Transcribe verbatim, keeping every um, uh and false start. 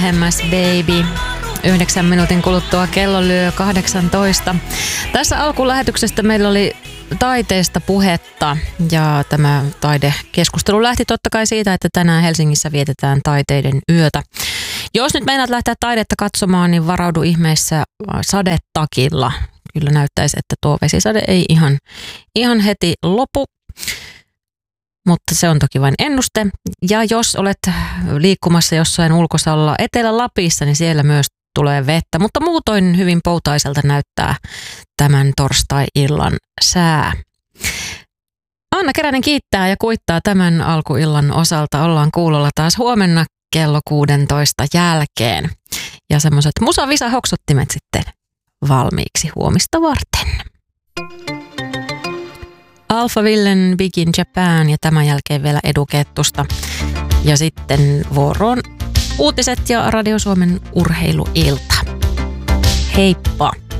Hemmäs baby. Yhdeksän minuutin kuluttua kello lyö kahdeksantoista. Tässä alkulähetyksestä meillä oli taiteesta puhetta ja tämä taidekeskustelu lähti totta kai siitä, että tänään Helsingissä vietetään taiteiden yötä. Jos nyt meinaat lähteä taidetta katsomaan, niin varaudu ihmeessä sadetakilla. Kyllä näyttäisi, että tuo vesisade ei ihan, ihan heti lopu, mutta se on toki vain ennuste. Ja jos olet liikkumassa jossain ulkosalla Etelä-Lapissa, niin siellä myös tulee vettä, mutta muutoin hyvin poutaiselta näyttää tämän torstai-illan sää. Anna Keränen kiittää ja kuittaa tämän alkuillan osalta. Ollaan kuulolla taas huomenna kello kuusitoista jälkeen. Ja semmoiset musavisa-hoksottimet sitten valmiiksi huomista varten. Alphavillen Big in Japan ja tämän jälkeen vielä Edu Kettusta. Ja sitten vuoroon uutiset ja Radio Suomen urheiluilta. Heippa!